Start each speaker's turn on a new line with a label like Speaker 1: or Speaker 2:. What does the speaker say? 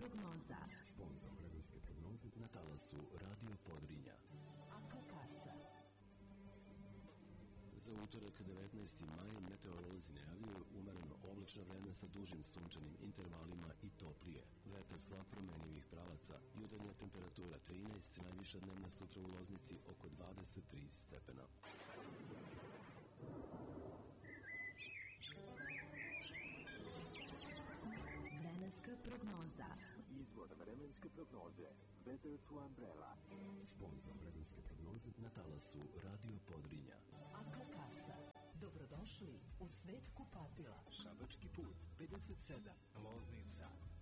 Speaker 1: prognoza.
Speaker 2: Sponzor vremenske prognoze na talasu Radio Podrinja.
Speaker 1: Aka kasa.
Speaker 2: Za utorak 19. maj meteorolozi najavljuju umereno oblačno vreme sa dužim sunčanim intervalima i toplije. Vetar slab promenjivih pravaca, jutarnja temperatura 13, najviša dnevna sutra u Loznici oko 23 stepena.
Speaker 1: Vremenska prognoza.
Speaker 3: Izvor vremenske prognoze. Weather to Umbrella.
Speaker 2: Sponzor vremenske prognoze na talasu Radio Podrinja.
Speaker 1: Aka kasa. Dobrodošli u svet kupatila.
Speaker 4: Šabački put 57, Loznica,